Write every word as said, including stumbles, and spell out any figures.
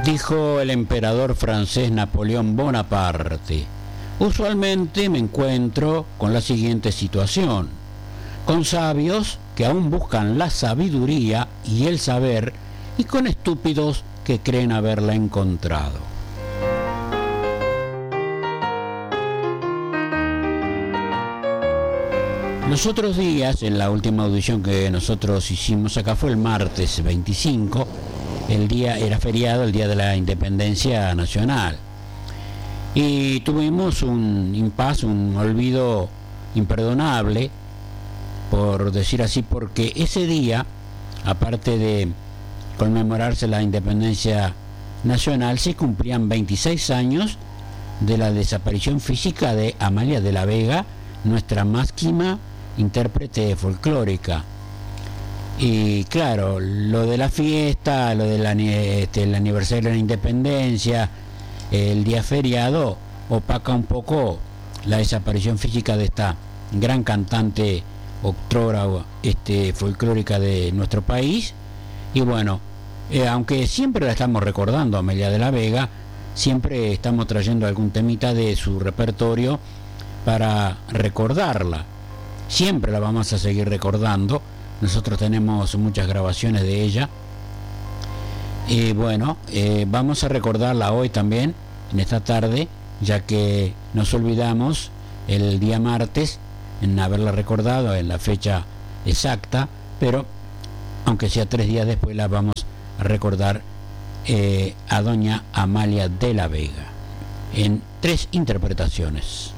Dijo el emperador francés Napoleón Bonaparte: usualmente me encuentro con la siguiente situación, con sabios que aún buscan la sabiduría y el saber, y con estúpidos que creen haberla encontrado. Los otros días, en la última audición que nosotros hicimos acá, fue el martes veinticinco, el día era feriado, el día de la Independencia Nacional, y tuvimos un impasse, un olvido imperdonable, por decir así, porque ese día, aparte de conmemorarse la Independencia Nacional, se cumplían veintiséis años de la desaparición física de Amalia de la Vega, nuestra máxima intérprete folclórica. Y claro, lo de la fiesta, lo del este, el aniversario de la Independencia, el día feriado, opaca un poco la desaparición física de esta gran cantante octrora este, folclórica de nuestro país. Y bueno, eh, aunque siempre la estamos recordando, Amelia de la Vega, siempre estamos trayendo algún temita de su repertorio para recordarla. Siempre la vamos a seguir recordando. Nosotros tenemos muchas grabaciones de ella. Y bueno, eh, vamos a recordarla hoy también, en esta tarde, ya que nos olvidamos el día martes en haberla recordado en la fecha exacta, pero aunque sea tres días después la vamos a recordar eh, a doña Amalia de la Vega en tres interpretaciones.